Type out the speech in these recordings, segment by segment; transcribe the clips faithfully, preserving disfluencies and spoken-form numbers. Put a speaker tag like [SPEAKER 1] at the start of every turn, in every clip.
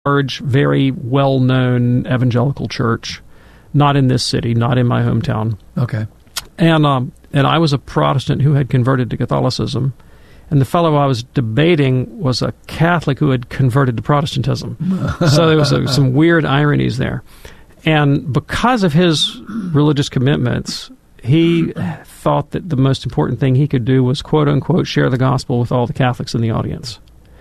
[SPEAKER 1] large, very well-known evangelical church, not in this city, not in my hometown.
[SPEAKER 2] Okay.
[SPEAKER 1] And um, and I was a Protestant who had converted to Catholicism, and the fellow I was debating was a Catholic who had converted to Protestantism. So there was a, some weird ironies there. And because of his religious commitments, he thought that the most important thing he could do was, quote-unquote, share the gospel with all the Catholics in the audience.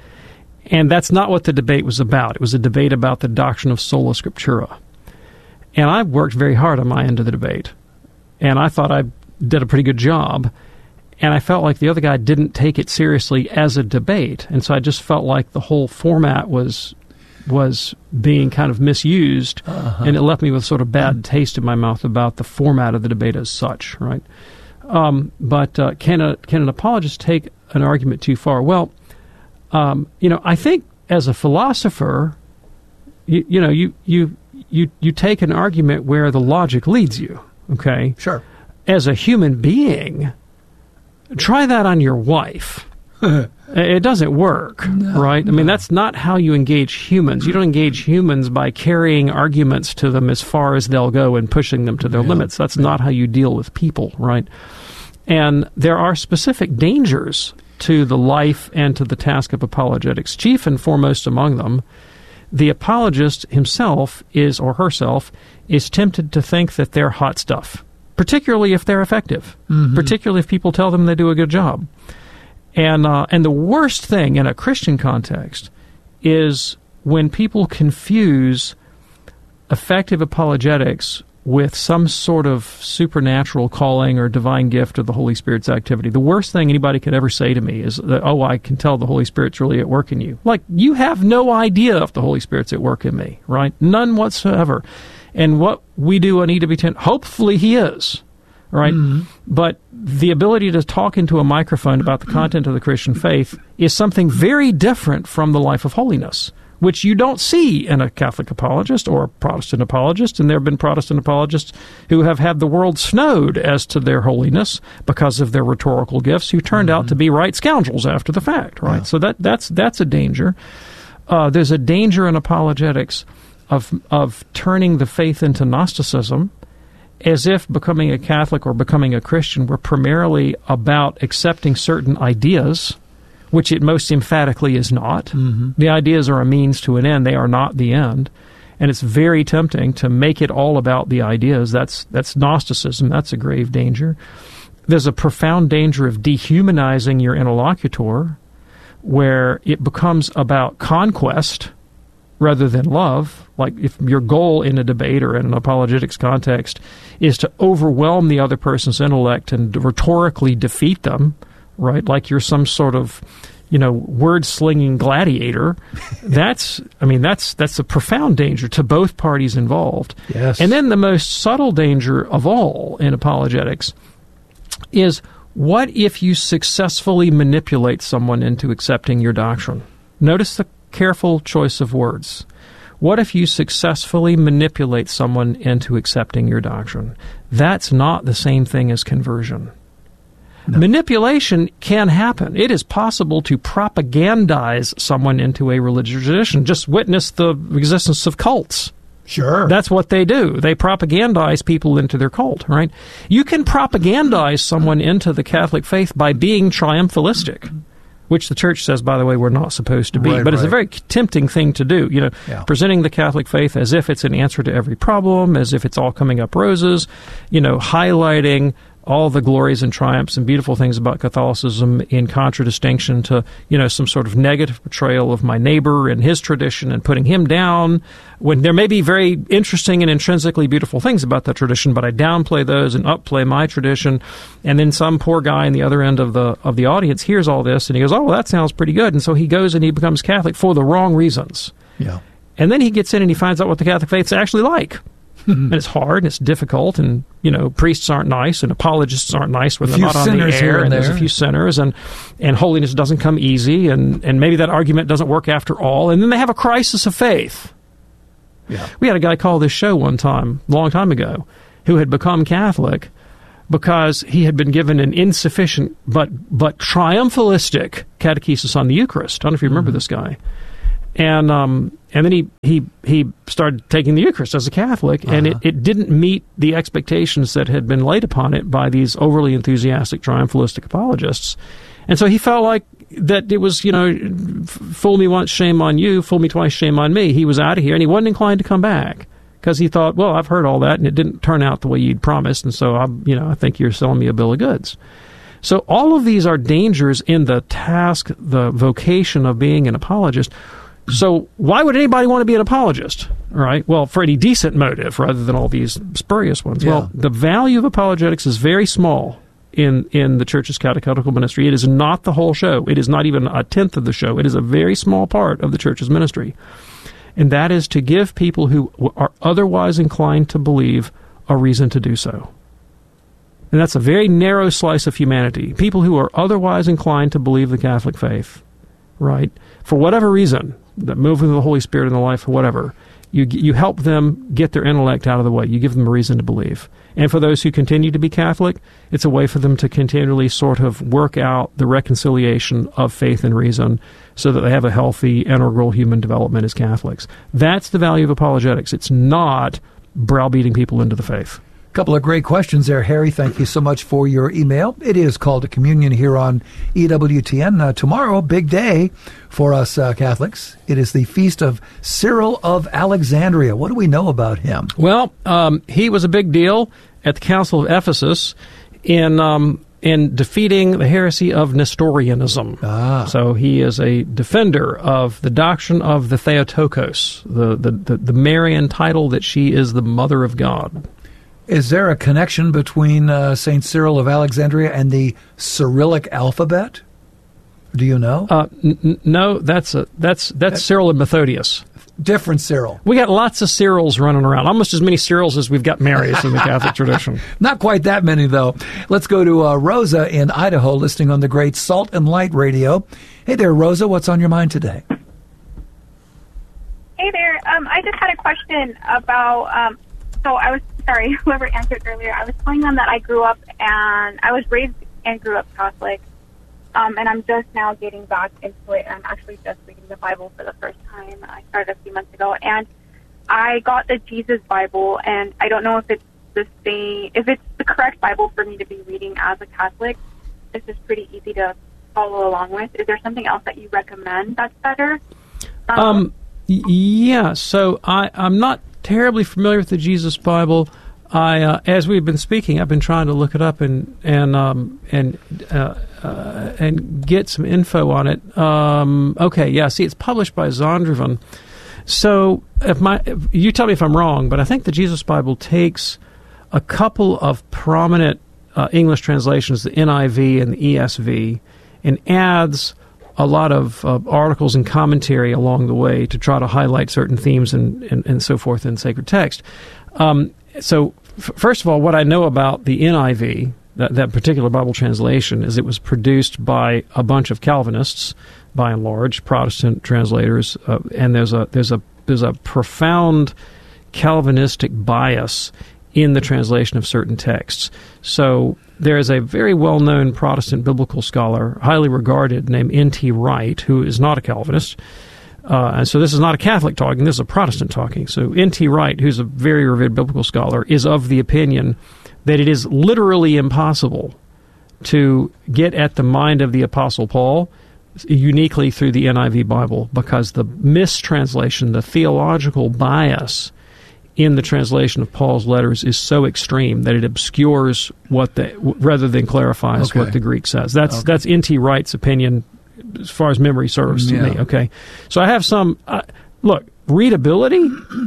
[SPEAKER 1] And that's not what the debate was about. It was a debate about the doctrine of sola scriptura. And I worked very hard on my end of the debate. And I thought I did a pretty good job. And I felt like the other guy didn't take it seriously as a debate. And so I just felt like the whole format was was being kind of misused. Uh-huh. And it left me with sort of bad taste in my mouth about the format of the debate as such, right? Um, but uh, can a can an apologist take an argument too far? Well, um, you know, I think as a philosopher, you, you know, you, you you you take an argument where the logic leads you. Okay,
[SPEAKER 2] sure.
[SPEAKER 1] As a human being, try that on your wife. It doesn't work, no, right?
[SPEAKER 2] No.
[SPEAKER 1] I mean, that's not how you engage humans. You don't engage humans by carrying arguments to them as far as they'll go and pushing them to their yeah, limits. That's yeah. not how you deal with people, right? And there are specific dangers to the life and to the task of apologetics. Chief and foremost among them, the apologist himself is, or herself, is tempted to think that they're hot stuff, particularly if they're effective, mm-hmm. particularly if people tell them they do a good job. And uh, and the worst thing in a Christian context is when people confuse effective apologetics with some sort of supernatural calling or divine gift of the Holy Spirit's activity. The worst thing anybody could ever say to me is that, oh, I can tell the Holy Spirit's really at work in you. Like, you have no idea if the Holy Spirit's at work in me, right? None whatsoever. And what we do on E W ten, hopefully he is. Right? Mm-hmm. But the ability to talk into a microphone about the content of the Christian faith is something very different from the life of holiness, which you don't see in a Catholic apologist or a Protestant apologist. And there have been Protestant apologists who have had the world snowed as to their holiness because of their rhetorical gifts, who turned mm-hmm. out to be right scoundrels after the fact, right? Yeah. So that that's that's a danger. Uh, there's a danger in apologetics of of turning the faith into Gnosticism, as if becoming a Catholic or becoming a Christian were primarily about accepting certain ideas, which it most emphatically is not. Mm-hmm. The ideas are a means to an end. They are not the end. And it's very tempting to make it all about the ideas. That's that's Gnosticism. That's a grave danger. There's a profound danger of dehumanizing your interlocutor, where it becomes about conquest rather than love. Like, if your goal in a debate or in an apologetics context is to overwhelm the other person's intellect and rhetorically defeat them, right? Like you're some sort of, you know, word-slinging gladiator. That's, I mean, that's that's a profound danger to both parties involved.
[SPEAKER 2] Yes.
[SPEAKER 1] And then the most subtle danger of all in apologetics is, what if you successfully manipulate someone into accepting your doctrine? Notice the careful choice of words. What if you successfully manipulate someone into accepting your doctrine? That's not the same thing as conversion. No. Manipulation can happen. It is possible to propagandize someone into a religious tradition. Just witness the existence of cults.
[SPEAKER 2] Sure.
[SPEAKER 1] That's what they do. They propagandize people into their cult, right? You can propagandize someone into the Catholic faith by being triumphalistic, which the Church says, by the way, we're not supposed to be.
[SPEAKER 2] Right,
[SPEAKER 1] but it's
[SPEAKER 2] right.
[SPEAKER 1] a very tempting thing to do, you know,
[SPEAKER 2] yeah.
[SPEAKER 1] presenting the Catholic faith as if it's an answer to every problem, as if it's all coming up roses, you know, highlighting all the glories and triumphs and beautiful things about Catholicism in contradistinction to, you know, some sort of negative portrayal of my neighbor and his tradition and putting him down, when there may be very interesting and intrinsically beautiful things about that tradition, but I downplay those and upplay my tradition. And then some poor guy in the other end of the of the audience hears all this and he goes, oh, well, that sounds pretty good. And so he goes and he becomes Catholic for the wrong reasons.
[SPEAKER 2] Yeah.
[SPEAKER 1] And then he gets in and he finds out what the Catholic faith's actually like. And it's hard and it's difficult, and, you know, priests aren't nice and apologists aren't nice when they're not on the air, and, and there's a few sinners, and, and holiness doesn't come easy, and, and maybe that argument doesn't work after all, and then they have a crisis of faith.
[SPEAKER 2] Yeah.
[SPEAKER 1] We had a guy call this show one time, a long time ago, who had become Catholic because he had been given an insufficient but but triumphalistic catechesis on the Eucharist. I don't know if you remember mm-hmm. this guy. And um, and then he, he he started taking the Eucharist as a Catholic, uh-huh. and it, it didn't meet the expectations that had been laid upon it by these overly enthusiastic triumphalistic apologists. And so he felt like that it was, you know, fool me once, shame on you, fool me twice, shame on me. He was out of here, and he wasn't inclined to come back because he thought, well, I've heard all that, and it didn't turn out the way you'd promised, and so, I, you know, I think you're selling me a bill of goods. So all of these are dangers in the task, the vocation of being an apologist. So why would anybody want to be an apologist? All right. Well, for any decent motive rather than all these spurious ones. Yeah. Well, the value of apologetics is very small in, in the Church's catechetical ministry. It is not the whole show. It is not even a tenth of the show. It is a very small part of the Church's ministry. And that is to give people who are otherwise inclined to believe a reason to do so. And that's a very narrow slice of humanity. People who are otherwise inclined to believe the Catholic faith, right, for whatever reason, the moving of the Holy Spirit in their life or whatever, you you help them get their intellect out of the way. You give them a reason to believe. And for those who continue to be Catholic, it's a way for them to continually sort of work out the reconciliation of faith and reason so that they have a healthy, integral human development as Catholics. That's the value of apologetics. It's not browbeating people into the faith.
[SPEAKER 2] Couple of great questions there, Harry. Thank you so much for your email. It is Called to Communion here on E W T N. Uh, tomorrow, big day for us uh, Catholics. It is the feast of Cyril of Alexandria. What do we know about him?
[SPEAKER 1] Well, um, he was a big deal at the Council of Ephesus in um, in defeating the heresy of Nestorianism.
[SPEAKER 2] Ah.
[SPEAKER 1] So he is a defender of the doctrine of the Theotokos, the, the, the, the Marian title that she is the Mother of God.
[SPEAKER 2] Is there a connection between uh, Saint Cyril of Alexandria and the Cyrillic alphabet? Do you know?
[SPEAKER 1] Uh, n- no, that's a, that's that's that, Cyril and Methodius.
[SPEAKER 2] Different Cyril.
[SPEAKER 1] We got lots of Cyrils running around, almost as many Cyrils as we've got Marys in the Catholic tradition.
[SPEAKER 2] Not quite that many, though. Let's go to uh, Rosa in Idaho, listening on the great Salt and Light Radio. Hey there, Rosa. What's on your mind today?
[SPEAKER 3] Hey there. Um, I just had a question about... Um, So I was, sorry, whoever answered earlier, I was telling them that I grew up and I was raised and grew up Catholic, um, and I'm just now getting back into it. I'm actually just reading the Bible for the first time. I started a few months ago, and I got the Jesus Bible, and I don't know if it's the same, if it's the correct Bible for me to be reading as a Catholic. This is pretty easy to follow along with. Is there something else that you recommend that's better? Um,
[SPEAKER 1] um yeah, so I, I'm not terribly familiar with the Jesus Bible. I, uh, as we've been speaking, I've been trying to look it up and and um, and uh, uh, and get some info on it. Um, okay, yeah. See, it's published by Zondervan. So, if my if, you tell me if I'm wrong, but I think the Jesus Bible takes a couple of prominent uh, English translations, the N I V and the E S V, and adds a lot of uh, articles and commentary along the way to try to highlight certain themes and, and, and so forth in sacred text. Um, so, f- first of all, what I know about the N I V, that, that particular Bible translation, is it was produced by a bunch of Calvinists, by and large, Protestant translators, uh, and there's a there's a there's a profound Calvinistic bias in the translation of certain texts. So there is a very well-known Protestant biblical scholar, highly regarded, named N T Wright, who is not a Calvinist. Uh, and so this is not a Catholic talking, this is a Protestant talking. So N T Wright, who's a very revered biblical scholar, is of the opinion that it is literally impossible to get at the mind of the Apostle Paul uniquely through the N I V Bible, because the mistranslation, the theological bias in the translation of Paul's letters is so extreme that it obscures what the rather than clarifies
[SPEAKER 2] okay.
[SPEAKER 1] what the Greek says. That's
[SPEAKER 2] okay.
[SPEAKER 1] that's N T Wright's opinion as far as memory serves to
[SPEAKER 2] yeah.
[SPEAKER 1] me. Okay, so I have some uh, look readability.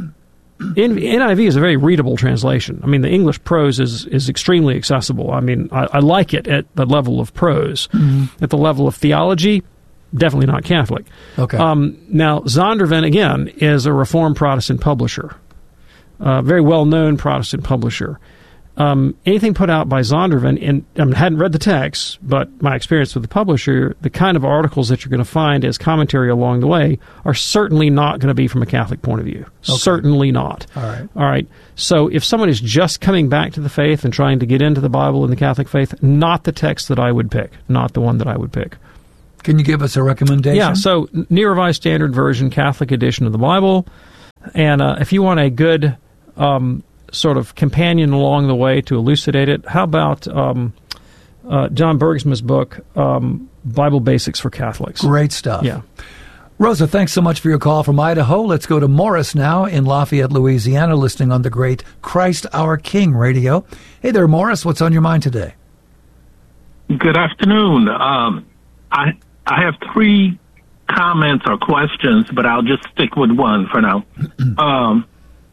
[SPEAKER 1] N I V is a very readable translation. I mean, the English prose is, is extremely accessible. I mean, I, I like it at the level of prose. Mm-hmm. At the level of theology, definitely not Catholic.
[SPEAKER 2] Okay.
[SPEAKER 1] Um, now, Zondervan, again, is a Reformed Protestant publisher. Uh, very well-known Protestant publisher. Um, anything put out by Zondervan, and I mean, hadn't read the text, but my experience with the publisher, the kind of articles that you're going to find as commentary along the way are certainly not going to be from a Catholic point of view.
[SPEAKER 2] Okay.
[SPEAKER 1] Certainly not.
[SPEAKER 2] All right.
[SPEAKER 1] All right. So if someone is just coming back to the faith and trying to get into the Bible and the Catholic faith, not the text that I would pick. Not the one that I would pick.
[SPEAKER 2] Can you give us a recommendation?
[SPEAKER 1] Yeah, so New Revised Standard Version, Catholic edition of the Bible. And uh, if you want a good um, sort of companion along the way to elucidate it, how about um, uh, John Bergsma's book, um, Bible Basics for Catholics?
[SPEAKER 2] Great stuff.
[SPEAKER 1] Yeah.
[SPEAKER 2] Rosa, thanks so much for your call from Idaho. Let's go to Morris now in Lafayette, Louisiana, listening on the great Christ Our King radio. Hey there, Morris. What's on your mind today?
[SPEAKER 4] Good afternoon. Um, I I have three comments or questions, but I'll just stick with one for now. um,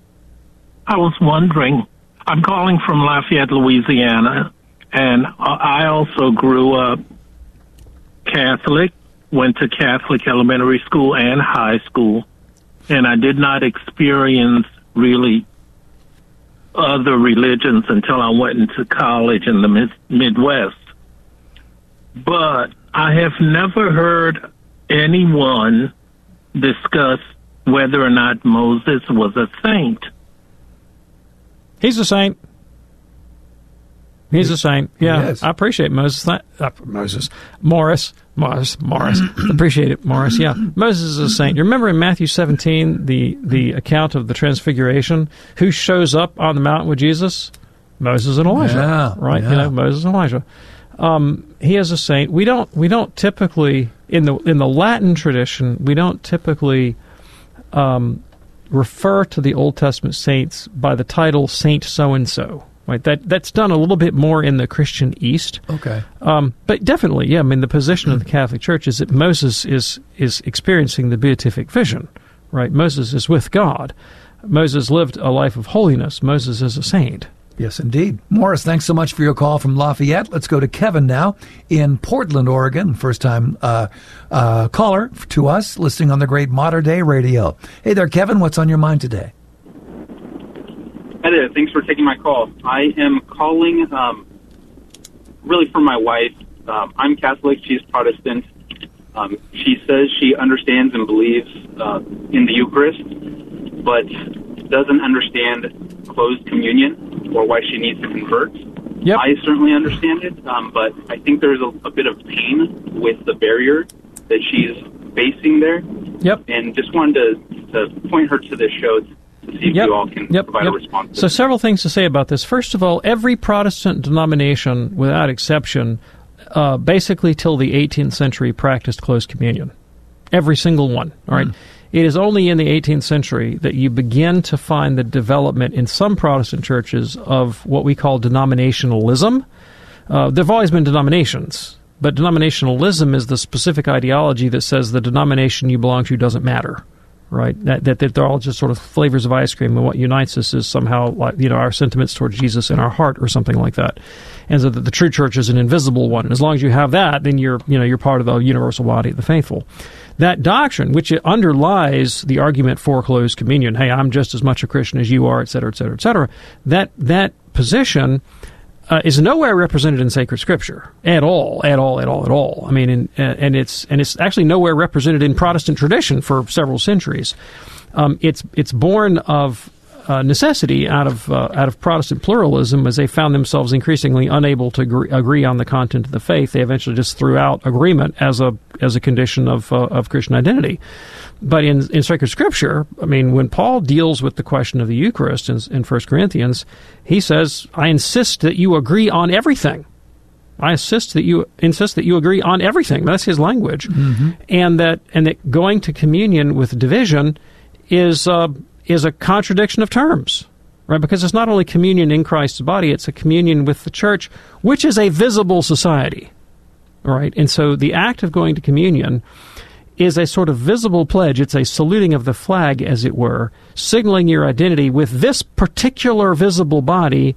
[SPEAKER 4] I was wondering, I'm calling from Lafayette, Louisiana, and I also grew up Catholic. Went to Catholic elementary school and high school, and I did not experience really other religions until I went into college in the mid- Midwest. But I have never heard anyone discuss whether or not Moses was a saint.
[SPEAKER 1] He's a saint. He's a saint. Yeah,
[SPEAKER 2] Yes.
[SPEAKER 1] I appreciate Moses. Uh, Moses. Morris. Morris. Morris. Appreciate it, Morris. Yeah. Moses is a saint. You remember in Matthew seventeen, the, the account of the Transfiguration? Who shows up on the mountain with Jesus? Moses and Elijah.
[SPEAKER 2] Yeah,
[SPEAKER 1] right?
[SPEAKER 2] yeah.
[SPEAKER 1] You know, Moses and Elijah. Um, he is a saint. We don't we don't typically in the in the Latin tradition, we don't typically um, refer to the Old Testament saints by the title Saint so and so. Right, that that's done a little bit more in the Christian East.
[SPEAKER 2] Okay,
[SPEAKER 1] um, but definitely, yeah. I mean, the position of the Catholic Church is that Moses is is experiencing the beatific vision. Right, Moses is with God. Moses lived a life of holiness. Moses is a saint.
[SPEAKER 2] yes, indeed. Morris, thanks so much for your call from Lafayette. Let's go to Kevin now in Portland, Oregon. First-time uh, uh, caller to us, listening on the great Modern Day Radio. Hey there, Kevin. What's on your mind today?
[SPEAKER 5] Hi there. Thanks for taking my call. I am calling um, really for my wife. Um, I'm Catholic. She's Protestant. Um, she says she understands and believes uh, in the Eucharist, but doesn't understand closed communion or why she needs to convert.
[SPEAKER 1] Yep.
[SPEAKER 5] I certainly understand it, um, but I think there's a, a bit of pain with the barrier that she's facing there.
[SPEAKER 1] Yep.
[SPEAKER 5] And just wanted to, to point her to this show to see if
[SPEAKER 1] Yep.
[SPEAKER 5] you all can
[SPEAKER 1] Yep.
[SPEAKER 5] provide
[SPEAKER 1] Yep.
[SPEAKER 5] a response.
[SPEAKER 1] So several things to say about this. First of all, every Protestant denomination, without exception, uh, basically till the eighteenth century practiced closed communion. Every single one. All right. Mm. It is only in the eighteenth century that you begin to find the development in some Protestant churches of what we call denominationalism. Uh, there have always been denominations, but denominationalism is the specific ideology that says the denomination you belong to doesn't matter. Right, that, that that they're all just sort of flavors of ice cream, and what unites us is somehow, like, you know, our sentiments towards Jesus in our heart, or something like that. And so that the true church is an invisible one. And as long as you have that, then you're, you know, you're part of the universal body of the faithful. That doctrine, which underlies the argument for closed communion, hey, I'm just as much a Christian as you are, et cetera, et cetera, et cetera. That that position Uh, is nowhere represented in sacred scripture at all, at all, at all, at all. I mean, in, uh, and it's and it's actually nowhere represented in Protestant tradition for several centuries. Um, it's it's born of uh, necessity out of uh, out of Protestant pluralism, as they found themselves increasingly unable to agree, agree on the content of the faith. They eventually just threw out agreement as a as a condition of uh, of Christian identity. But in, in sacred scripture, I mean, when Paul deals with the question of the Eucharist in, in First Corinthians, he says, I insist that you agree on everything. I insist that you insist that you agree on everything. That's his language. Mm-hmm. And that and that going to communion with division is uh, is a contradiction of terms. Right? Because it's not only communion in Christ's body, it's a communion with the church, which is a visible society. Right? And so the act of going to communion is a sort of visible pledge. It's a saluting of the flag, as it were, signaling your identity with this particular visible body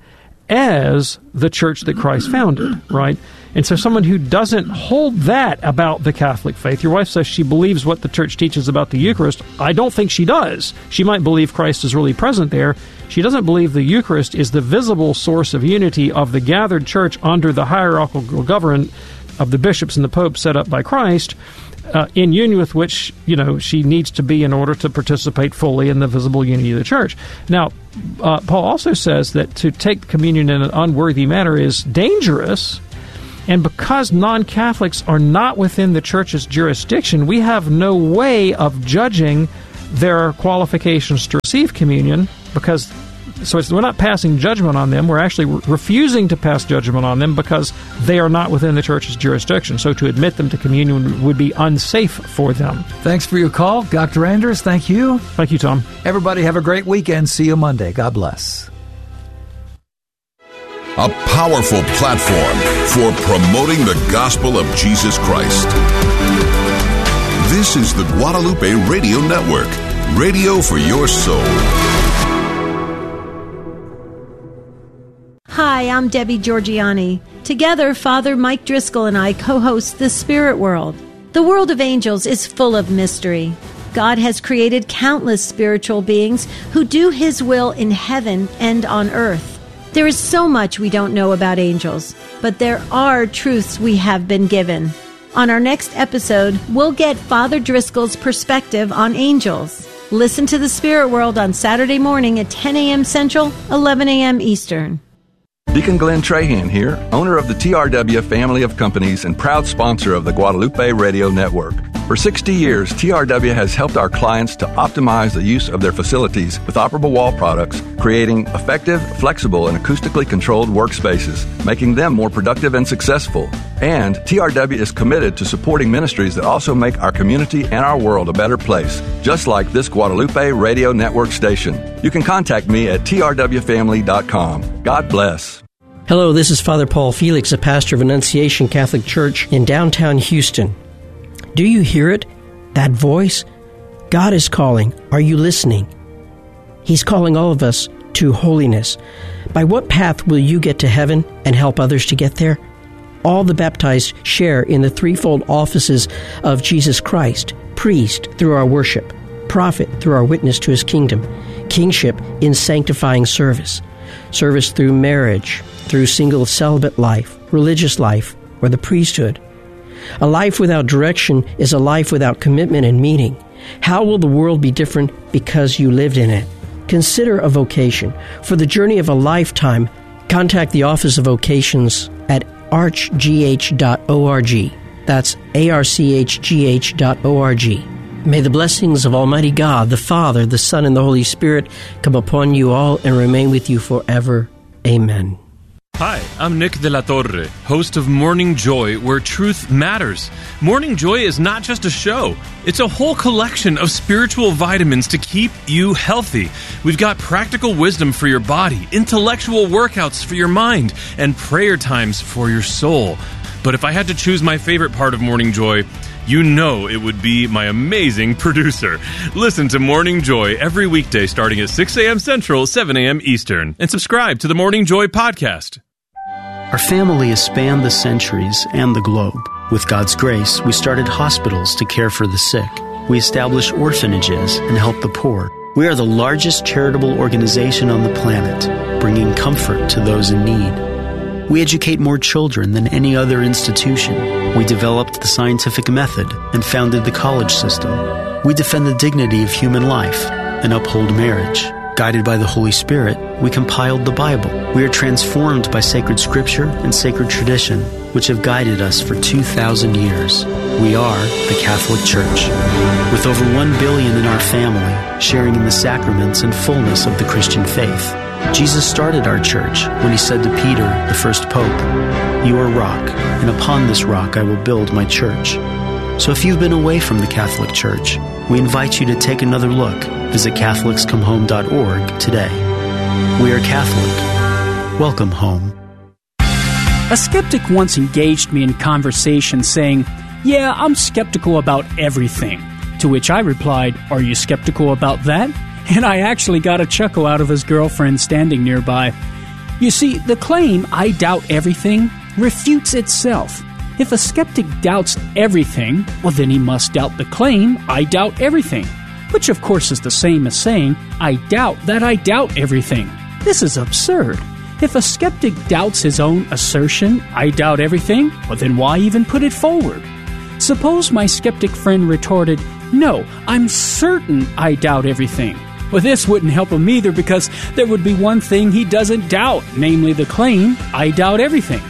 [SPEAKER 1] as the church that Christ founded, right? And so someone who doesn't hold that about the Catholic faith, your wife says she believes what the church teaches about the Eucharist. I don't think she does. She might believe Christ is really present there. She doesn't believe the Eucharist is the visible source of unity of the gathered church under the hierarchical government of the bishops and the Pope set up by Christ, Uh, in union with which, you know, she needs to be in order to participate fully in the visible unity of the church. Now, uh, Paul also says that to take communion in an unworthy manner is dangerous And because non-Catholics are not within the Church's jurisdiction, we have no way of judging their qualifications to receive communion, because so it's, we're not passing judgment on them. We're actually re- refusing to pass judgment on them because they are not within the Church's jurisdiction. So to admit them to communion would be unsafe for them.
[SPEAKER 2] Thanks for your call. Doctor Anders, thank you.
[SPEAKER 1] Thank you, Tom.
[SPEAKER 2] Everybody have a great weekend. See you Monday. God bless.
[SPEAKER 6] A powerful platform for promoting the gospel of Jesus Christ. This is the Guadalupe Radio Network, radio for your soul.
[SPEAKER 7] Hi, I'm Debbie Georgiani. Together, Father Mike Driscoll and I co-host The Spirit World. The world of angels is full of mystery. God has created countless spiritual beings who do His will in heaven and on earth. There is so much we don't know about angels, but there are truths we have been given. On our next episode, we'll get Father Driscoll's perspective on angels. Listen to The Spirit World on Saturday morning at ten a.m. Central, eleven a.m. Eastern.
[SPEAKER 8] Deacon Glenn Trahan here, owner of the T R W family of companies and proud sponsor of the Guadalupe Radio Network. For sixty years, T R W has helped our clients to optimize the use of their facilities with operable wall products, creating effective, flexible, and acoustically controlled workspaces, making them more productive and successful. And T R W is committed to supporting ministries that also make our community and our world a better place, just like this Guadalupe Radio Network station. You can contact me at T R W family dot com. God bless.
[SPEAKER 9] Hello, this is Father Paul Felix, a pastor of Annunciation Catholic Church in downtown Houston. Do you hear it? That voice? God is calling. Are you listening? He's calling all of us to holiness. By what path will you get to heaven and help others to get there? All the baptized share in the threefold offices of Jesus Christ: priest through our worship, prophet through our witness to His kingdom, kingship in sanctifying service, service through marriage, through single celibate life, religious life, or the priesthood. A life without direction is a life without commitment and meaning. How will the world be different because you lived in it? Consider a vocation. For the journey of a lifetime, contact the Office of Vocations at arch g h dot org. That's A R C H G H dot org. May the blessings of Almighty God, the Father, the Son, and the Holy Spirit come upon you all and remain with you forever. Amen.
[SPEAKER 10] Hi, I'm Nick de la Torre, host of Morning Joy, where truth matters. Morning Joy is not just a show. It's a whole collection of spiritual vitamins to keep you healthy. We've got practical wisdom for your body, intellectual workouts for your mind, and prayer times for your soul. But if I had to choose my favorite part of Morning Joy, you know it would be my amazing producer. Listen to Morning Joy every weekday starting at six a.m. Central, seven a.m. Eastern, and subscribe to the Morning Joy podcast.
[SPEAKER 11] Our family has spanned the centuries and the globe. With God's grace, we started hospitals to care for the sick. We established orphanages and help the poor. We are the largest charitable organization on the planet, bringing comfort to those in need. We educate more children than any other institution. We developed the scientific method and founded the college system. We defend the dignity of human life and uphold marriage. Guided by the Holy Spirit, we compiled the Bible. We are transformed by sacred scripture and sacred tradition, which have guided us for two thousand years. We are the Catholic Church, with over one billion in our family, sharing in the sacraments and fullness of the Christian faith. Jesus started our church when He said to Peter, the first pope, "You are rock, and upon this rock I will build my church." So if you've been away from the Catholic Church, we invite you to take another look. Visit Catholics Come Home dot org today. We are Catholic. Welcome home.
[SPEAKER 12] A skeptic once engaged me in conversation saying, "Yeah, I'm skeptical about everything." To which I replied, "Are you skeptical about that?" And I actually got a chuckle out of his girlfriend standing nearby. You see, the claim, "I doubt everything," refutes itself. If a skeptic doubts everything, well then he must doubt the claim, "I doubt everything," which of course is the same as saying, "I doubt that I doubt everything." This is absurd. If a skeptic doubts his own assertion, "I doubt everything," well then why even put it forward? Suppose my skeptic friend retorted, "No, I'm certain I doubt everything." Well, this wouldn't help him either, because there would be one thing he doesn't doubt, namely the claim, "I doubt everything."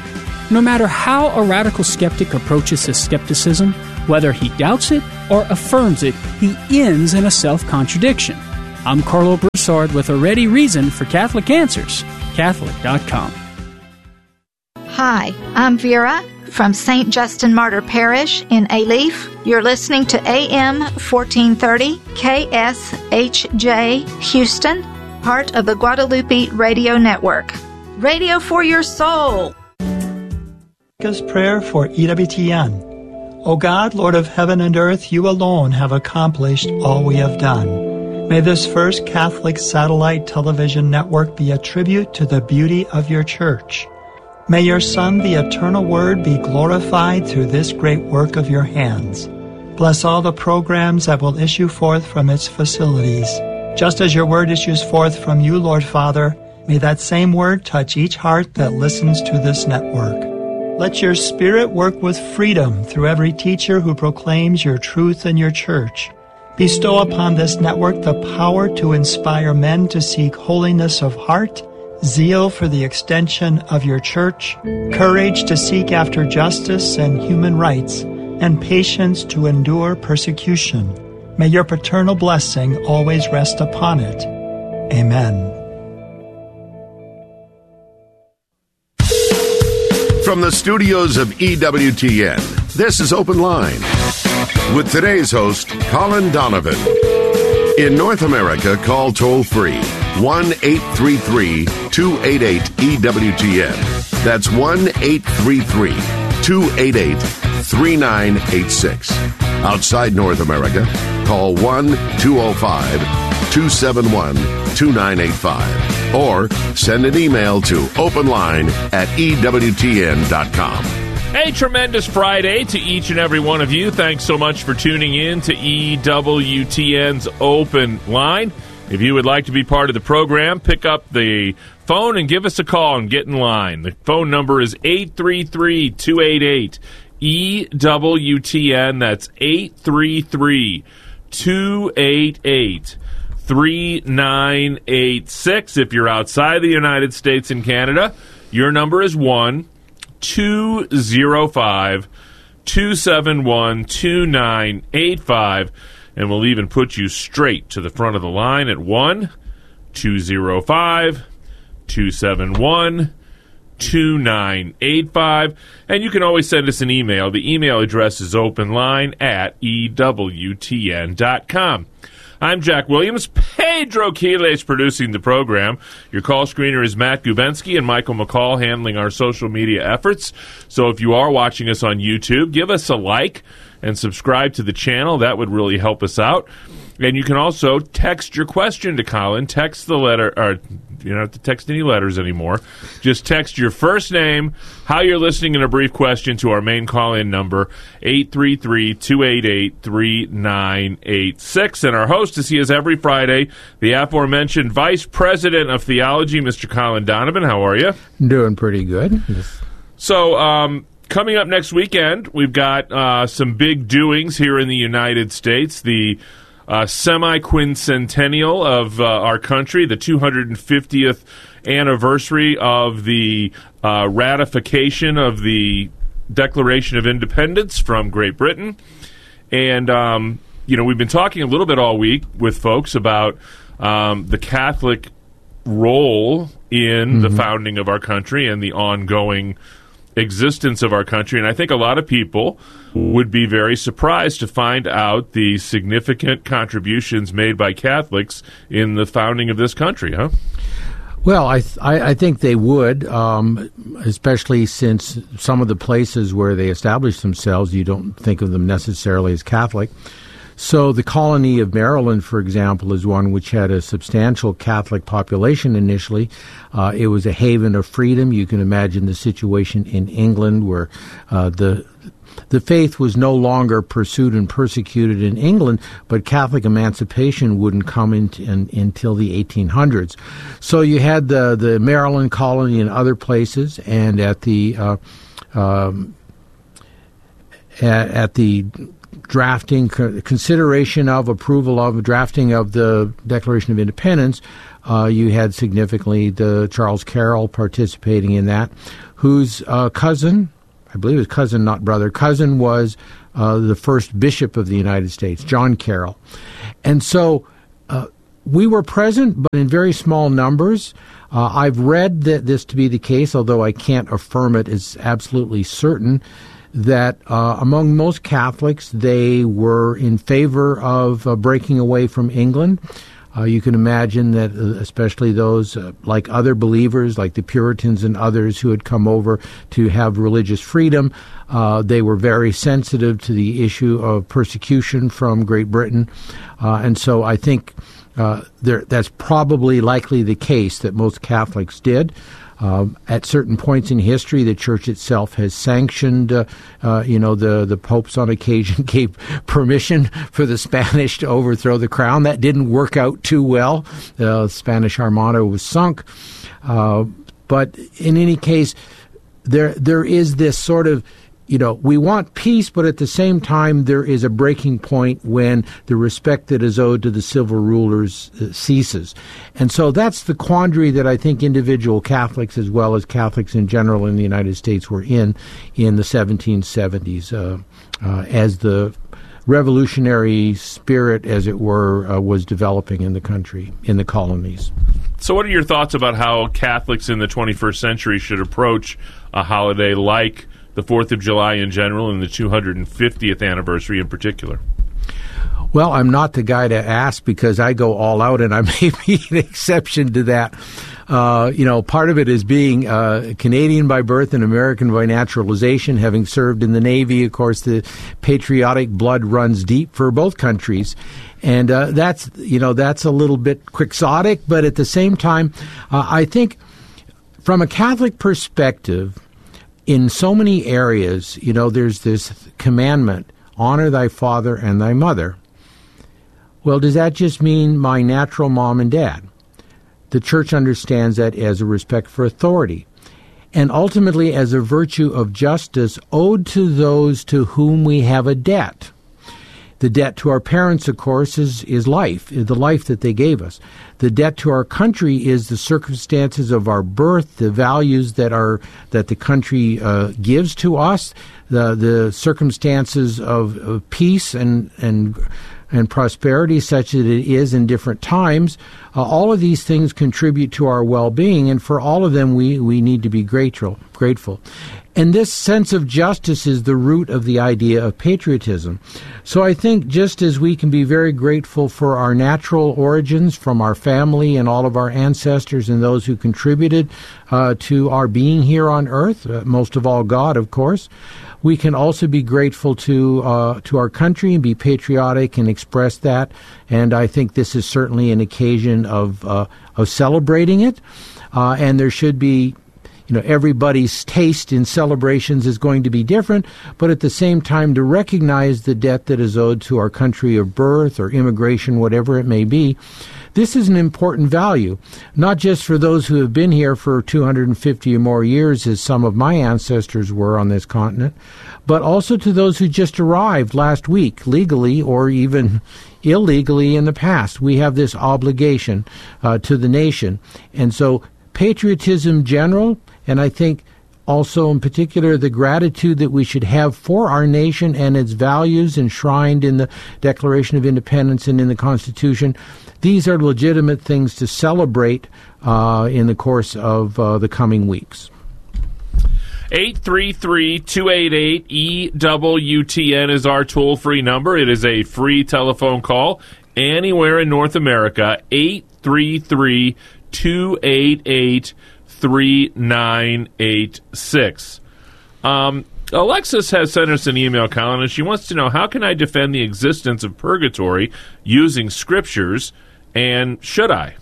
[SPEAKER 12] No matter how a radical skeptic approaches his skepticism, whether he doubts it or affirms it, he ends in a self-contradiction. I'm Carlo Broussard with a ready reason for Catholic Answers, Catholic dot com.
[SPEAKER 13] Hi, I'm Vera from Saint Justin Martyr Parish in Alief. You're listening to A M fourteen thirty K S H J Houston, part of the Guadalupe Radio Network. Radio for your soul.
[SPEAKER 14] Prayer for E W T N. O God, Lord of heaven and earth, you alone have accomplished all we have done. May this first Catholic satellite television network be a tribute to the beauty of your church. May your Son, the eternal Word, be glorified through this great work of your hands. Bless all the programs that will issue forth from its facilities. Just as your Word issues forth from you, Lord Father, may that same Word touch each heart that listens to this network. Let your Spirit work with freedom through every teacher who proclaims your truth in your church. Bestow upon this network the power to inspire men to seek holiness of heart, zeal for the extension of your church, courage to seek after justice and human rights, and patience to endure persecution. May your paternal blessing always rest upon it. Amen.
[SPEAKER 15] From the studios of E W T N, this is Open Line with today's host, Colin Donovan. In North America, call toll-free one eight three three, two eight eight, E W T N. That's one eight three three, two eight eight, three nine eight six. Outside North America, call one two oh five, two seven one, two nine eight five. Or send an email to openline at E W T N dot com.
[SPEAKER 16] A tremendous Friday to each and every one of you. Thanks so much for tuning in to E W T N's Open Line. If you would like to be part of the program, pick up the phone and give us a call and get in line. The phone number is eight three three, two eight eight, E W T N. That's eight three three, two eight eight, three nine eight six. If you're outside the United States and Canada, your number is one two zero five, two seven one, two nine eight five, and we'll even put you straight to the front of the line at one two zero five, two seven one, two nine eight five. And you can always send us an email. The email address is openline at E W T N dot com. I'm Jack Williams. Pedro Quiles producing the program. Your call screener is Matt Gubensky and Michael McCall handling our social media efforts. So if you are watching us on YouTube, give us a like and subscribe to the channel. That would really help us out. And you can also text your question to Colin. Text the letter, or you don't have to text any letters anymore. Just text your first name, how you're listening, and a brief question to our main call-in number, eight three three, two eight eight, three nine eight six. And our host is, he is every Friday, the aforementioned Vice President of Theology, Mister Colin Donovan. How are you?
[SPEAKER 17] Doing pretty good. Yes.
[SPEAKER 16] So, um... coming up next weekend, we've got uh, some big doings here in the United States. The uh, semi-quincentennial of uh, our country, the two hundred fiftieth anniversary of the uh, ratification of the Declaration of Independence from Great Britain. And, um, you know, we've been talking a little bit all week with folks about um, the Catholic role in mm-hmm. the founding of our country and the ongoing existence of our country, and I think a lot of people would be very surprised to find out the significant contributions made by Catholics in the founding of this country, huh?
[SPEAKER 17] Well, I th- I, I think they would, um, especially since some of the places where they established themselves, you don't think of them necessarily as Catholic. So the colony of Maryland, for example, is one which had a substantial Catholic population initially. Uh, it was a haven of freedom. You can imagine the situation in England where uh, the the faith was no longer pursued and persecuted in England, but Catholic emancipation wouldn't come in, in, until the eighteen hundreds. So you had the, the Maryland colony and other places, and at the uh, um, at, at the drafting, consideration of, approval of, drafting of the Declaration of Independence, uh, you had significantly the Charles Carroll participating in that, whose uh, cousin, I believe his cousin, not brother, cousin was uh, the first bishop of the United States, John Carroll. And so uh, we were present, but in very small numbers. Uh, I've read that this to be the case, although I can't affirm it as absolutely certain, that uh, among most Catholics, they were in favor of uh, breaking away from England. Uh, you can imagine that uh, especially those uh, like other believers, like the Puritans and others who had come over to have religious freedom, uh, they were very sensitive to the issue of persecution from Great Britain. Uh, and so I think uh, there, that's probably likely the case that most Catholics did. Um, at certain points in history, the Church itself has sanctioned, uh, uh, you know, the, the popes on occasion gave permission for the Spanish to overthrow the crown. That didn't work out too well. The Spanish Armada was sunk. Uh, but in any case, there there is this sort of, you know, we want peace, but at the same time, there is a breaking point when the respect that is owed to the civil rulers uh, ceases. And so that's the quandary that I think individual Catholics, as well as Catholics in general in the United States, were in in the seventeen seventies uh, uh, as the revolutionary spirit, as it were, uh, was developing in the country, in the colonies.
[SPEAKER 16] So what are your thoughts about how Catholics in the twenty-first century should approach a holiday like the fourth of July in general and the two hundred fiftieth anniversary in particular?
[SPEAKER 17] Well, I'm not the guy to ask because I go all out, and I may be an exception to that. Uh, you know, part of it is being uh, Canadian by birth and American by naturalization, having served in the Navy. Of course, the patriotic blood runs deep for both countries. And uh, that's, you know, that's a little bit quixotic, but at the same time, uh, I think from a Catholic perspective, in so many areas, you know, there's this commandment, honor thy father and thy mother. Well, does that just mean my natural mom and dad? The Church understands that as a respect for authority, and ultimately as a virtue of justice owed to those to whom we have a debt. The debt to our parents, of course, is, is life, is the life that they gave us. The debt to our country is the circumstances of our birth, the values that are that the country uh, gives to us, the the circumstances of, of peace and and and prosperity, such as it is in different times. Uh, all of these things contribute to our well-being, and for all of them, we we need to be grateful. Grateful. And this sense of justice is the root of the idea of patriotism. So I think just as we can be very grateful for our natural origins from our family and all of our ancestors and those who contributed uh, to our being here on earth, uh, most of all God, of course, we can also be grateful to uh, to our country and be patriotic and express that. And I think this is certainly an occasion of, uh, of celebrating it. Uh, and there should be You know, everybody's taste in celebrations is going to be different, but at the same time to recognize the debt that is owed to our country of birth or immigration, whatever it may be. This is an important value, not just for those who have been here for two hundred fifty or more years, as some of my ancestors were on this continent, but also to those who just arrived last week, legally or even illegally in the past. We have this obligation uh, to the nation. And so patriotism general, and I think also in particular the gratitude that we should have for our nation and its values enshrined in the Declaration of Independence and in the Constitution, these are legitimate things to celebrate uh, in the course of uh, the coming weeks.
[SPEAKER 16] eight three three, two eight eight, E W T N is our toll-free number. It is a free telephone call anywhere in North America, eight three three, two eight eight, three nine eight six. Um, Alexis has sent us an email, Colin, and she wants to know, how can I defend the existence of purgatory using scriptures, and should I?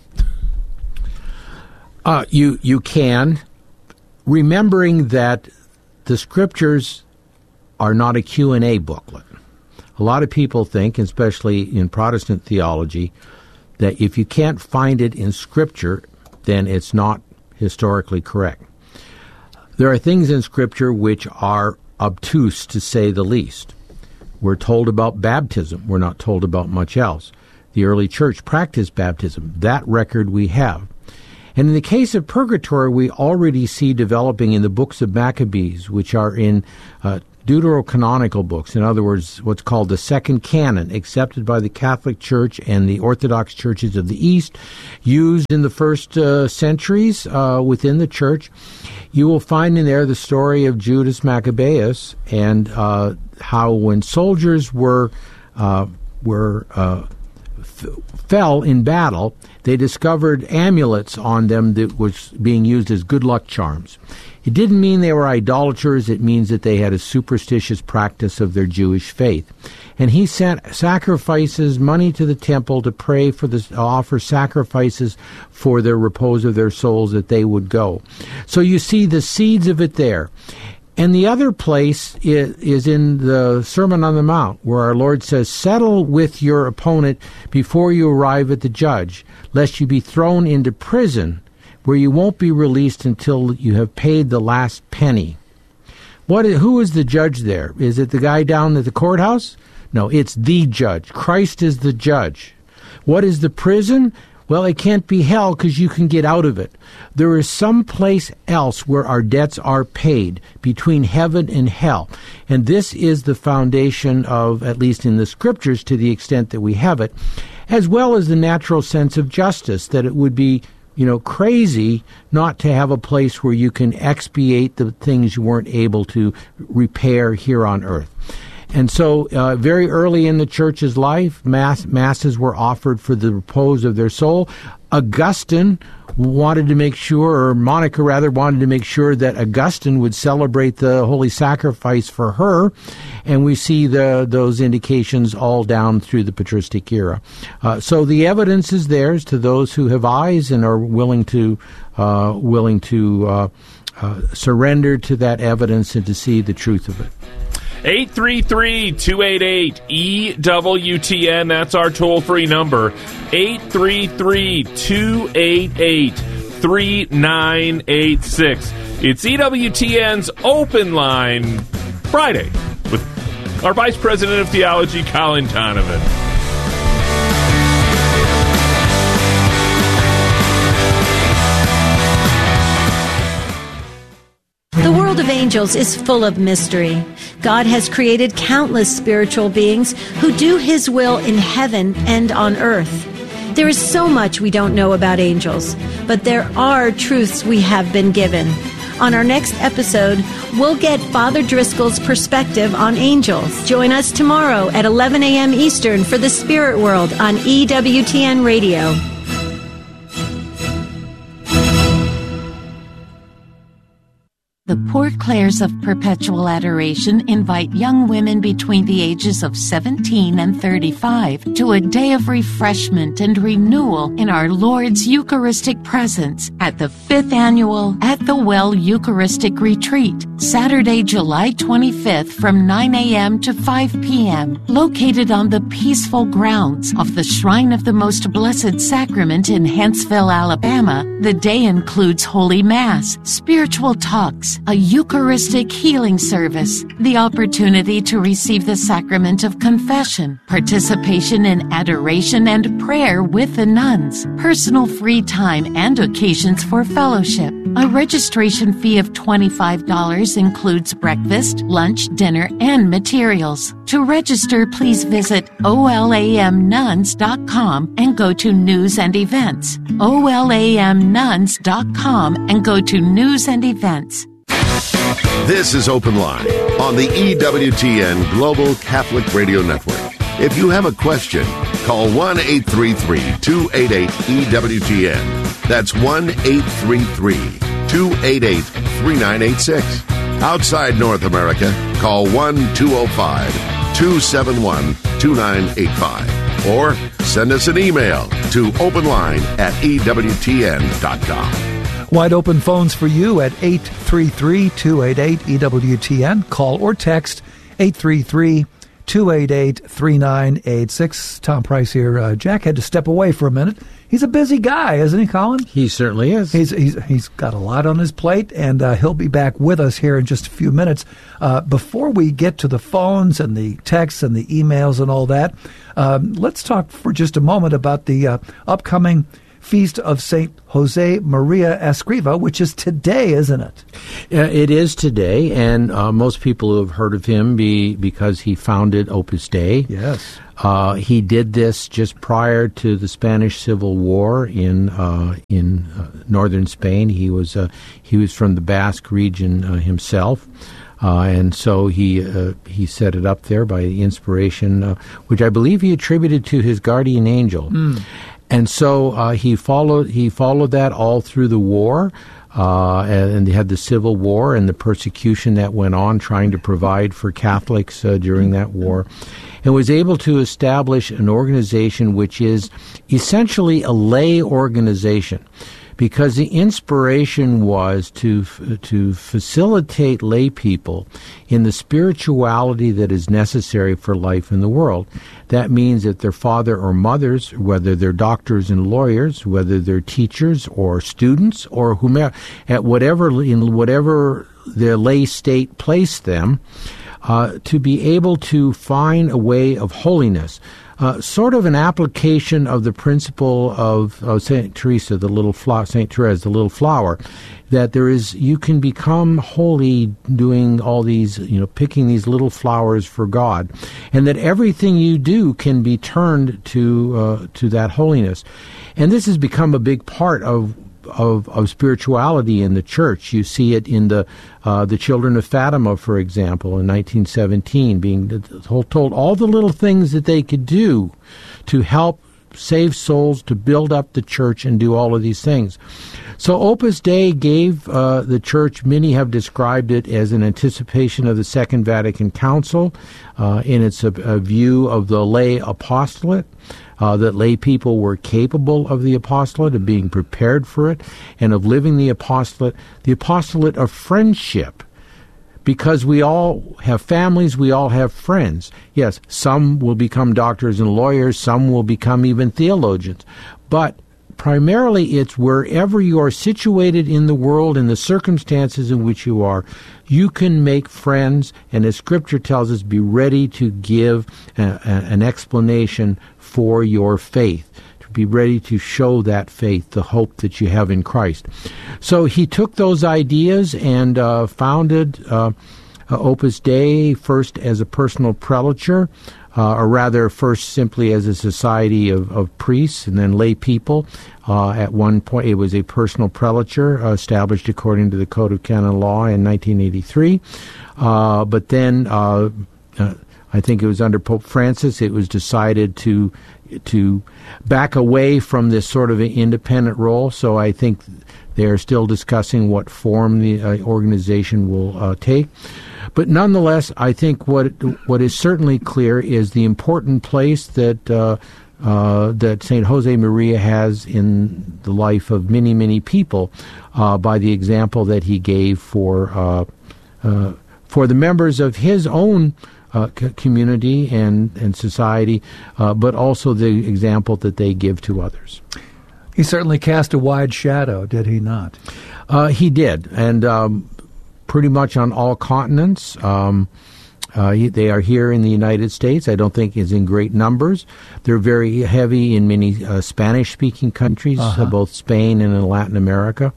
[SPEAKER 17] Uh, you you can, remembering that the scriptures are not a Q and A booklet. A lot of people think, especially in Protestant theology, that if you can't find it in Scripture, then it's not historically correct. There are things in Scripture which are obtuse, to say the least. We're told about baptism. We're not told about much else. The early church practiced baptism. That record we have. And in the case of purgatory, we already see developing in the books of Maccabees, which are in uh, deuterocanonical books, in other words, what's called the second canon, accepted by the Catholic Church and the Orthodox churches of the East, used in the first uh, centuries uh, within the church. You will find in there the story of Judas Maccabeus and uh, how when soldiers were uh, were uh, f- fell in battle, they discovered amulets on them that was being used as good luck charms. It didn't mean they were idolaters. It means that they had a superstitious practice of their Jewish faith. And he sent sacrifices, money to the temple to pray for the, offer sacrifices for the repose of their souls that they would go. So you see the seeds of it there. And the other place is, is in the Sermon on the Mount, where our Lord says, settle with your opponent before you arrive at the judge, lest you be thrown into prison, where you won't be released until you have paid the last penny. What? Who is the judge there? Is it the guy down at the courthouse? No, it's the judge. Christ is the judge. What is the prison? Well, it can't be hell because you can get out of it. There is some place else where our debts are paid, between heaven and hell. And this is the foundation of, at least in the Scriptures, to the extent that we have it, as well as the natural sense of justice, that it would be, you know, crazy not to have a place where you can expiate the things you weren't able to repair here on earth. And so uh, very early in the church's life, mass, masses were offered for the repose of their soul. Augustine wanted to make sure, or Monica rather, wanted to make sure that Augustine would celebrate the holy sacrifice for her. And we see the those indications all down through the patristic era. Uh, so the evidence is theirs to those who have eyes and are willing to uh, willing to uh, uh, surrender to that evidence and to see the truth of it.
[SPEAKER 16] eight three three, two eight eight, E W T N. That's our toll-free number. eight three three, two eight eight, three nine eight six. It's E W T N's Open Line Friday with our Vice President of Theology, Colin Donovan.
[SPEAKER 7] The world of angels is full of mystery. God has created countless spiritual beings who do His will in heaven and on earth. There is so much we don't know about angels, but there are truths we have been given. On our next episode, we'll get Father Driscoll's perspective on angels. Join us tomorrow at eleven a.m. Eastern for The Spirit World on E W T N Radio.
[SPEAKER 18] The Poor Clares of Perpetual Adoration invite young women between the ages of seventeen and thirty-five to a day of refreshment and renewal in our Lord's Eucharistic presence at the fifth annual At the Well Eucharistic Retreat, Saturday, July twenty-fifth from nine a.m. to five p.m., located on the peaceful grounds of the Shrine of the Most Blessed Sacrament in Huntsville, Alabama. The day includes Holy Mass, spiritual talks, a Eucharistic healing service, the opportunity to receive the sacrament of confession, participation in adoration and prayer with the nuns, personal free time, and occasions for fellowship. A registration fee of twenty-five dollars includes breakfast, lunch, dinner, and materials. To register, please visit O L A M nuns dot com and go to News and Events. O L A M nuns dot com and go to News and Events.
[SPEAKER 15] This is Open Line on the E W T N Global Catholic Radio Network. If you have a question, call one eight three three, two eight eight, E W T N. That's one eight three three, two eight eight, three nine eight six. Outside North America, call one two zero five, two seven one, two nine eight five. Or send us an email to openline at E W T N dot com.
[SPEAKER 2] Wide open phones for you at eight three three, two eight eight, E W T N. Call or text eight three three, two eight eight, three nine eight six. Tom Price here. Uh, Jack had to step away for a minute. he's a busy guy, isn't he, Colin?
[SPEAKER 17] He certainly is.
[SPEAKER 2] He's he's he's got a lot on his plate, and uh, he'll be back with us here in just a few minutes. Uh, before we get to the phones and the texts and the emails and all that, um, let's talk for just a moment about the uh, upcoming Feast of Saint Jose Maria Escriva, which is today, isn't it?
[SPEAKER 17] Uh, it is today, and uh, most people have heard of him be, because he founded Opus Dei.
[SPEAKER 2] Yes.
[SPEAKER 17] Uh, he did this just prior to the Spanish Civil War in uh, in uh, northern Spain. He was uh, he was from the Basque region uh, himself. Uh, and so he uh, he set it up there by the inspiration, uh, which I believe he attributed to his guardian angel.
[SPEAKER 2] Mm.
[SPEAKER 17] And so uh, he followed he followed that all through the war, uh, and they had the Civil War and the persecution that went on, trying to provide for Catholics uh, during that war, and was able to establish an organization which is essentially a lay organization, because the inspiration was to to facilitate lay people in the spirituality that is necessary for life in the world. That means that their father or mothers, whether they're doctors and lawyers, whether they're teachers or students or whomever, at whatever in whatever their lay state placed them, uh, to be able to find a way of holiness. Uh, sort of an application of the principle of, of Saint Teresa, the little flower, Saint Therese, the little flower, that there is, you can become holy doing all these, you know, picking these little flowers for God, and that everything you do can be turned to uh, to that holiness. And this has become a big part of Of, of spirituality in the church. You see it in the uh, the Children of Fatima, for example, in nineteen seventeen, being told all the little things that they could do to help save souls, to build up the church, and do all of these things. So Opus Dei gave uh, the church, many have described it as an anticipation of the Second Vatican Council, uh, in its a, a view of the lay apostolate. Uh, that lay people were capable of the apostolate, of being prepared for it, and of living the apostolate, the apostolate of friendship. Because we all have families, we all have friends. Yes, some will become doctors and lawyers, some will become even theologians. But primarily it's wherever you are situated in the world, in the circumstances in which you are, you can make friends, and as Scripture tells us, be ready to give a, a, an explanation for your faith, to be ready to show that faith, the hope that you have in Christ. So he took those ideas and uh, founded uh, uh, Opus Dei, first as a personal prelature, uh, or rather first simply as a society of, of priests and then lay people. Uh, at one point it was a personal prelature uh, established according to the Code of Canon Law in nineteen eighty-three. Uh, but then uh, uh, I think it was under Pope Francis, it was decided to to back away from this sort of an independent role. So I think they're still discussing what form the uh, organization will uh, take. But nonetheless, I think what what is certainly clear is the important place that uh, uh, that Saint Jose Maria has in the life of many, many people uh, by the example that he gave for uh, uh, for the members of his own Uh, community and, and society, uh, but also the example that they give to others.
[SPEAKER 2] He certainly cast a wide shadow, did he not?
[SPEAKER 17] Uh, he did, and um, pretty much on all continents. Um, uh, he, they are here in the United States. I don't think is in great numbers. They're very heavy in many uh, Spanish-speaking countries,
[SPEAKER 2] Uh-huh.
[SPEAKER 17] uh, both Spain and in Latin America.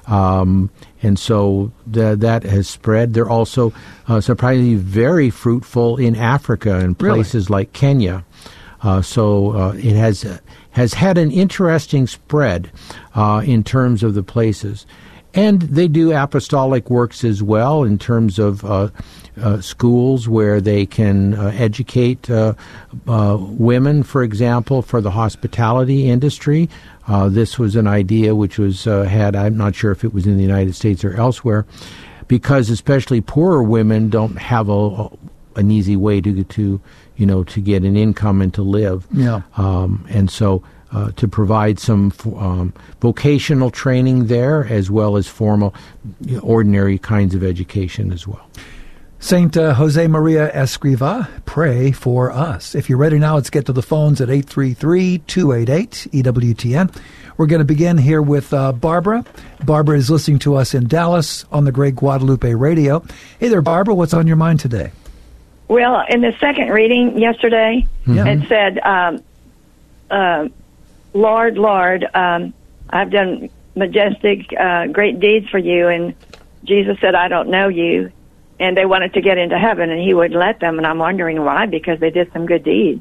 [SPEAKER 17] Um, and so th- that has spread. They're also uh, surprisingly very fruitful in Africa and places
[SPEAKER 2] Really?
[SPEAKER 17] like Kenya. Uh, so uh, it has uh, has had an interesting spread uh, in terms of the places. And they do apostolic works as well in terms of uh, uh, schools where they can uh, educate uh, uh, women, for example, for the hospitality industry. Uh, this was an idea which was uh, had, I'm not sure if it was in the United States or elsewhere, because especially poorer women don't have a, an easy way to, to, you know, to get an income and to live.
[SPEAKER 2] Yeah.
[SPEAKER 17] Um, and so uh, to provide some um, vocational training there as well as formal, ordinary kinds of education as well.
[SPEAKER 2] Saint uh, Jose Maria Escriva, pray for us. If you're ready now, let's get to the phones at eight three three, two eight eight, E W T N. We're going to begin here with uh, Barbara. Barbara is listening to us in Dallas on the Great Guadalupe Radio. Hey there, Barbara. What's on your mind today?
[SPEAKER 19] Well, in the second reading yesterday,
[SPEAKER 2] Yeah.
[SPEAKER 19] it said, um, uh, Lord, Lord, um, I've done majestic, uh, great deeds for you. And Jesus said, I don't know you. And they wanted to get into heaven, and he wouldn't let them. And I'm wondering why, because they did some good deeds.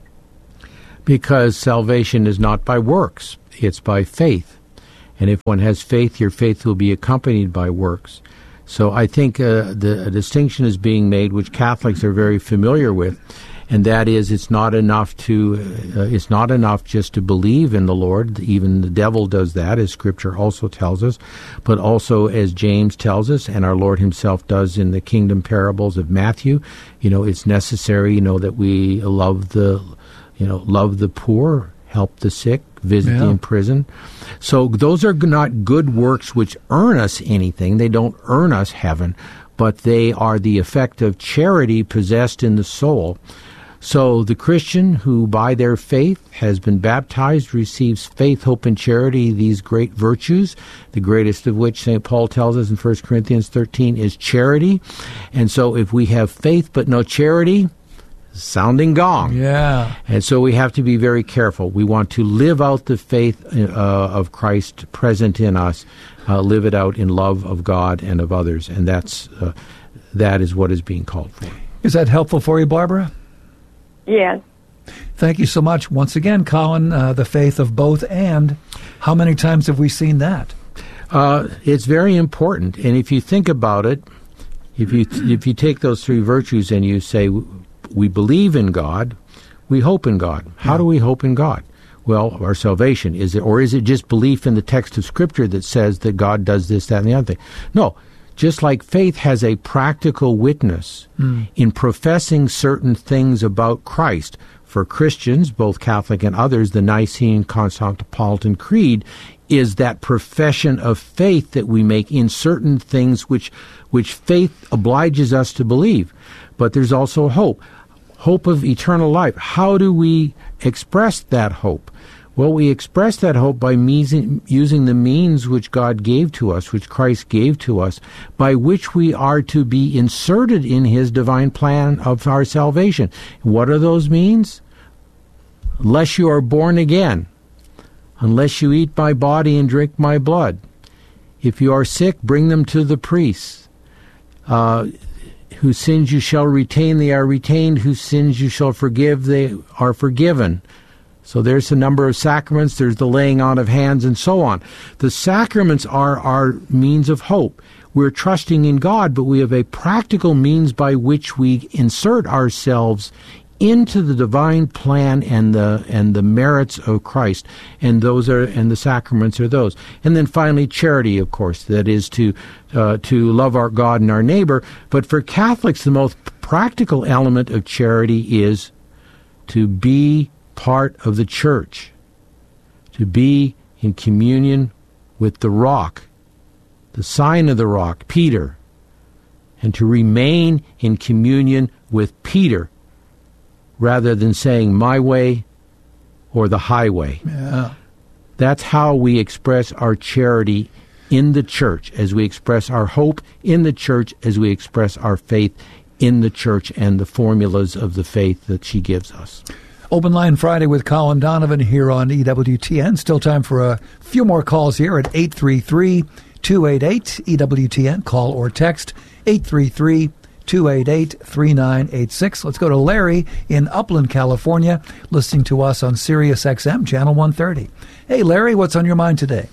[SPEAKER 17] Because salvation is not by works, it's by faith. And if one has faith, your faith will be accompanied by works. So I think uh, the a distinction is being made, which Catholics are very familiar with, and that is it's not enough to uh, it's not enough just to believe in the Lord. Even the devil does that, as Scripture also tells us, but also as James tells us, and our Lord himself does in the kingdom parables of Matthew. You know, it's necessary, you know, that we love the, you know, love the poor, help the sick, visit the
[SPEAKER 2] Yeah.
[SPEAKER 17] imprisoned. So those are not good works which earn us anything. They don't earn us heaven, but they are the effect of charity possessed in the soul. So the Christian who by their faith has been baptized receives faith, hope, and charity, these great virtues, the greatest of which Saint Paul tells us in First Corinthians thirteen is charity. And so if we have faith but no charity, sounding gong.
[SPEAKER 2] Yeah.
[SPEAKER 17] And so we have to be very careful. We want to live out the faith uh, of Christ present in us, uh, live it out in love of God and of others, and that's uh, that is what is being called for.
[SPEAKER 2] Is that helpful for you, Barbara?
[SPEAKER 19] Yes.
[SPEAKER 2] Thank you so much. Once again, Colin, uh, the faith of both and. How many times have we seen that?
[SPEAKER 17] Uh, it's very important, and if you think about it, if you if you take those three virtues and you say, we believe in God, we hope in God. How do we hope in God? Well, our salvation. Is it, or is it just belief in the text of Scripture that says that God does this, that, and the other thing? No. Just like faith has a practical witness
[SPEAKER 2] Mm.
[SPEAKER 17] in professing certain things about Christ. For Christians, both Catholic and others, the Nicene Constantinopolitan Creed is that profession of faith that we make in certain things which which faith obliges us to believe. But there's also hope. Hope of eternal life. How do we express that hope? Well, we express that hope by measing, using the means which God gave to us, which Christ gave to us, by which we are to be inserted in his divine plan of our salvation. What are those means? Unless you are born again, unless you eat my body and drink my blood. If you are sick, bring them to the priests. Uh, whose sins you shall retain, they are retained. Whose sins you shall forgive, they are forgiven. So there's a number of sacraments, there's the laying on of hands, and so on. The sacraments are our means of hope. We're trusting in God, but we have a practical means by which we insert ourselves into the divine plan and the and the merits of Christ, and those are and the sacraments are those. And then finally, charity, of course, that is to uh, to love our God and our neighbor. But for Catholics, the most practical element of charity is to be part of the church, to be in communion with the rock, the sign of the rock, Peter, and to remain in communion with Peter rather than saying my way or the highway.
[SPEAKER 2] Yeah.
[SPEAKER 17] That's how we express our charity in the church, as we express our hope in the church, as we express our faith in the church and the formulas of the faith that she gives us.
[SPEAKER 2] Open Line Friday with Colin Donovan here on E W T N. Still time for a few more calls here at eight three three, two eight eight, E W T N. Call or text eight three three, two eight eight, three nine eight six. Let's go to Larry in Upland, California, listening to us on Sirius X M, Channel one thirty. Hey, Larry, what's on your mind today?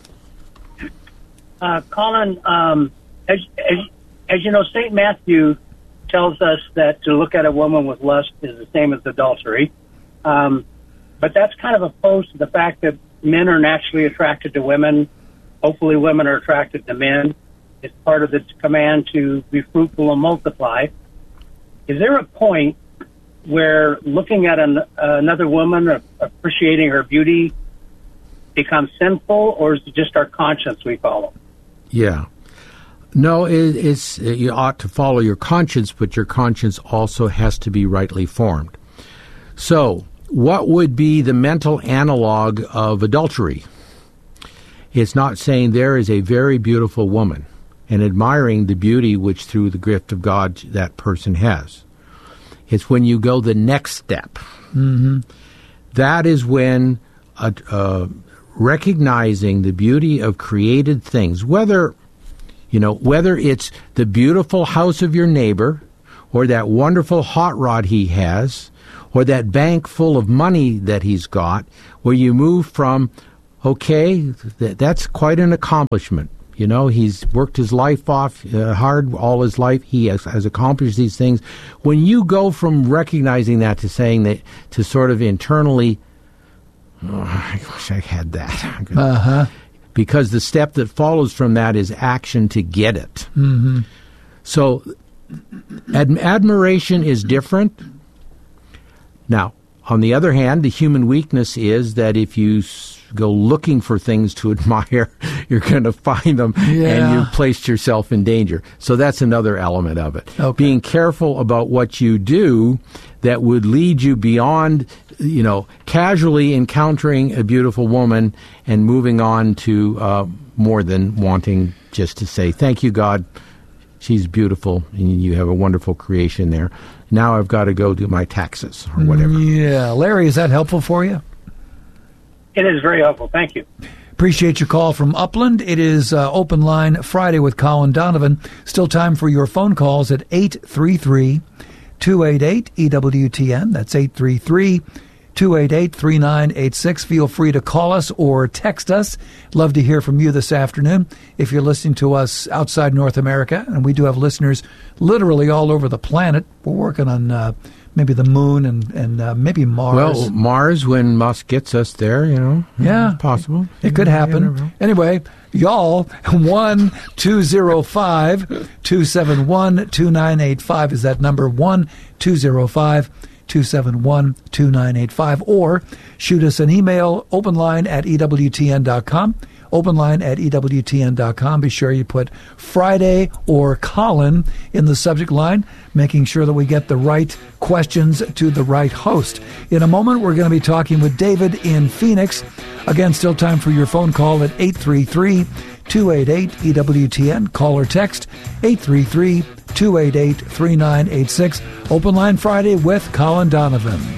[SPEAKER 20] Uh, Colin, um, as, as, as you know, Saint Matthew tells us that to look at a woman with lust is the same as adultery. Um, but that's kind of opposed to the fact that men are naturally attracted to women. Hopefully women are attracted to men. It's part of the command to be fruitful and multiply. Is there a point where looking at an, uh, another woman or appreciating her beauty becomes sinful, or is it just our conscience we follow?
[SPEAKER 17] Yeah. No, it, it's you ought to follow your conscience, but your conscience also has to be rightly formed. So, what would be the mental analog of adultery? It's not saying there is a very beautiful woman and admiring the beauty which through the gift of God that person has. It's when you go the next step.
[SPEAKER 2] Mm-hmm.
[SPEAKER 17] That is when uh, uh, recognizing the beauty of created things, whether, you know, whether it's the beautiful house of your neighbor or that wonderful hot rod he has or that bank full of money that he's got, where you move from, okay, th- that's quite an accomplishment. You know, he's worked his life off uh, hard all his life. He has, has accomplished these things. When you go from recognizing that to saying that, to sort of internally, oh, I wish I had that.
[SPEAKER 2] Uh-huh.
[SPEAKER 17] Because the step that follows from that is action to get it.
[SPEAKER 2] Mm-hmm.
[SPEAKER 17] So ad- admiration is different. Now, on the other hand, the human weakness is that if you s- go looking for things to admire, you're going to find them,
[SPEAKER 2] Yeah.
[SPEAKER 17] and you've placed yourself in danger. So that's another element of it.
[SPEAKER 2] Okay.
[SPEAKER 17] Being careful about what you do that would lead you beyond, you know, casually encountering a beautiful woman and moving on to uh, more than wanting just to say, thank you, God, she's beautiful, and you have a wonderful creation there. Now I've got to go do my taxes or whatever.
[SPEAKER 2] Yeah. Larry, is that helpful for you?
[SPEAKER 20] It is very helpful. Thank you.
[SPEAKER 2] Appreciate your call from Upland. It is uh, Open Line Friday with Colin Donovan. Still time for your phone calls at eight three three, two eight eight, E W T N. That's eight three three, two eight eight, three nine eight six. Feel free to call us or text us. Love to hear from you this afternoon. If you're listening to us outside North America, and we do have listeners literally all over the planet, we're working on uh, maybe the moon and, and uh, maybe Mars.
[SPEAKER 17] Well, Mars, when Musk gets us there, you know,
[SPEAKER 2] Yeah.
[SPEAKER 17] it's possible.
[SPEAKER 2] It could
[SPEAKER 17] You
[SPEAKER 2] happen.
[SPEAKER 17] never know.
[SPEAKER 2] Anyway, y'all, one two zero five, two seven one, two nine eight five is that number, one two zero five, two seven one, two nine eight five, or shoot us an email, openline at E W T N dot com, openline at E W T N dot com. Be sure you put Friday or Colin in the subject line, making sure that we get the right questions to the right host. In a moment, we're going to be talking with David in Phoenix. Again, still time for your phone call at eight three three, two eight eight, E W T N. Call or text eight three three, two eight eight, three nine eight six. Open Line Friday with Colin Donovan.